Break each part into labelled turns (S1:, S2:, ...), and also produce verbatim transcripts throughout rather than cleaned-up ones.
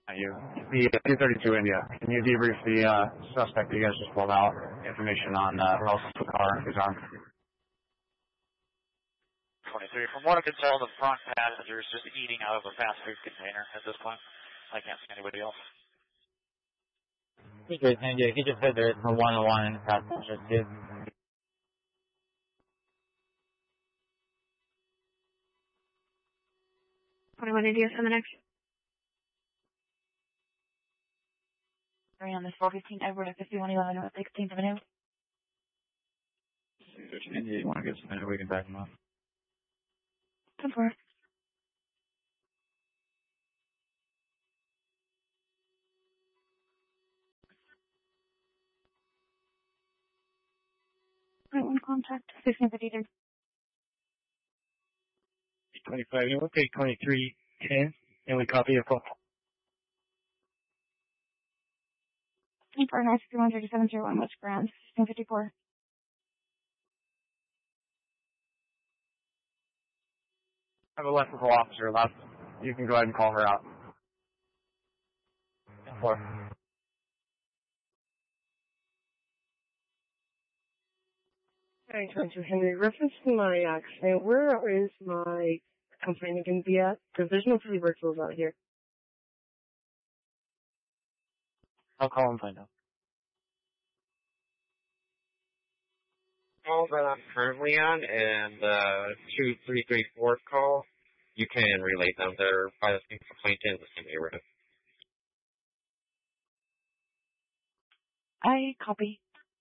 S1: Not you. The two thirty-two India. Can you debrief the uh, suspect that you guys just pulled out? Information on uh, who else is in the car, who's armed?
S2: twenty-three. From what I can tell, the front passenger is just eating out of a fast food container at this point. I can't see anybody else.
S3: He just, he just said there's a one-on-one in the passenger too.
S4: twenty-one India, seven X.
S5: Three on this four fifteen Edward at fifty-one eleven North sixteenth Avenue.
S1: India, you want to get submitted, we can back him up.
S4: ten four. Point one contact, sixteen fifty-three.
S3: twenty-five, and we'll take twenty-three ten, and we copy your call.
S4: ten four nine sixty-one thirty-seven zero one West Grand, sixteen fifty-four.
S1: I have a electrical officer left. You can go ahead and call her out. ten four.
S6: Hey, twenty-two Henry, referencing my accident, where is my complaint going to be at? Because there's no free virtuals out here.
S3: I'll call and find out.
S7: Call that I'm currently on and uh, two three three four call, you can relay them. They're by the same complaint in the same neighborhood.
S4: I copy.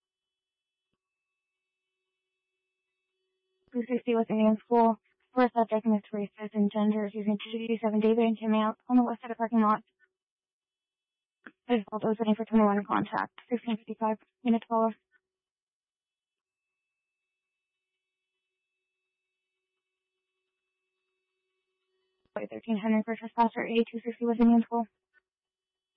S4: two sixty West Indian School. First subject mixed races and genders using two eighty-seven David and Tim out on the west side of the parking lot. Result opening for twenty-one contact. sixteen fifty-five, unit twelve. thirteen Henry for trespasser, A two sixty West Indian School.